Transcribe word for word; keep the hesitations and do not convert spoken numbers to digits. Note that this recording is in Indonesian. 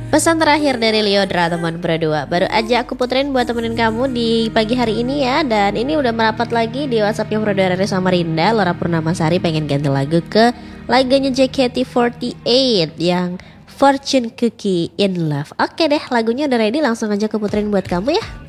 Pesan terakhir dari Liodra teman berdua. Baru aja aku puterin buat temenin kamu di pagi hari ini ya. Dan ini udah merapat lagi di WhatsAppnya Brodara Reza Samarinda. Laura Purnamasari pengen ganti lagu ke lagunya J K T empat delapan yang Fortune Cookie in Love. Oke deh, lagunya udah ready, langsung aja aku puterin buat kamu ya.